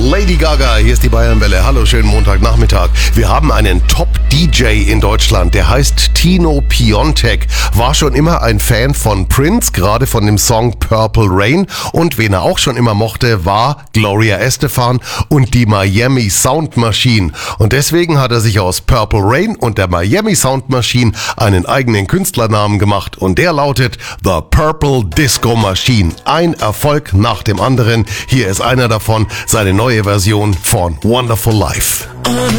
Lady Gaga, hier ist die Bayernwelle. Hallo, schönen Montagnachmittag. Wir haben einen Top-DJ in Deutschland, der heißt Tino Piontek. War schon immer ein Fan von Prince, gerade von dem Song Purple Rain. Und wen er auch schon immer mochte, war Gloria Estefan und die Miami Sound Machine. Und deswegen hat er sich aus Purple Rain und der Miami Sound Machine einen eigenen Künstlernamen gemacht. Und der lautet The Purple Disco Machine. Ein Erfolg nach dem anderen. Hier ist einer davon, seine neue Version von Wonderful Life.